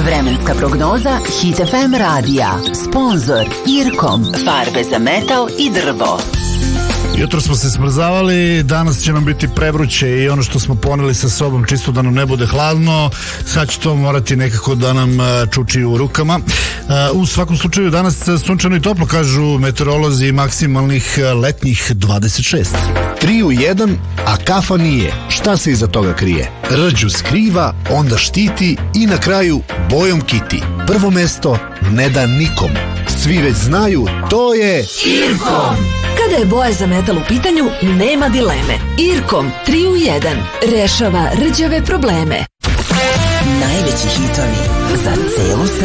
Vremenska prognoza Hit FM radija. Sponzor Irkom. Farbe za metal i drvo. Jutro smo se smrzavali, danas će nam biti prevruće i ono što smo poneli sa sobom čisto da nam ne bude hladno, sad će to morati nekako da nam čuči u rukama. U svakom slučaju danas sunčano i toplo, kažu meteorolozi, maksimalnih letnjih 26. 3 u 1, a kafa nije. Šta se iza toga krije? Rđu skriva, onda štiti i na kraju bojom kiti. Prvo mesto ne da nikom. Svi već znaju, to je Irkom. Kada je boja za metal u pitanju, nema dileme. Irkom 3 u 1 rešava rđave probleme. Najveći hitovi za celu